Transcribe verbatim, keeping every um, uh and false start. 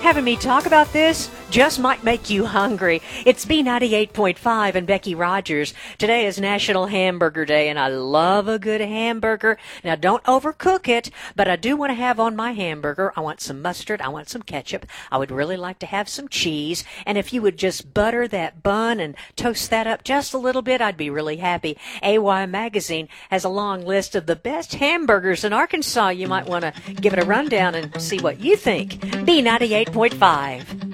Having me talk about this just might make you hungry. It's B ninety-eight point five and Becky Rogers. Today is National Hamburger Day, and I love a good hamburger. Now, don't overcook it, but I do want to have on my hamburger, I want some mustard, I want some ketchup, I would really like to have some cheese, and if you would just butter that bun and toast that up just a little bit, I'd be really happy. A Y Magazine has a long list of the best hamburgers in Arkansas. You might want to give it a rundown and see what you think. B ninety-eight point five.